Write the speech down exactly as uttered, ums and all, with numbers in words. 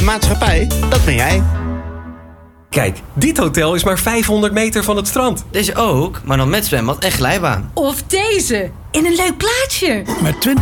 maatschappij, dat ben jij. Kijk, dit hotel is maar vijfhonderd meter van het strand. Deze ook, maar dan met zwembad en glijbaan. Of deze, in een leuk plaatsje. Met twintig